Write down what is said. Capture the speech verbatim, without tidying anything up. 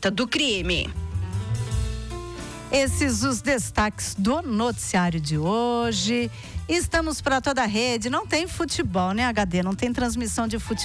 suspeita do crime. Esses os destaques do noticiário de hoje. Estamos para toda a rede. Não tem futebol, né, H D? Não tem transmissão de futebol.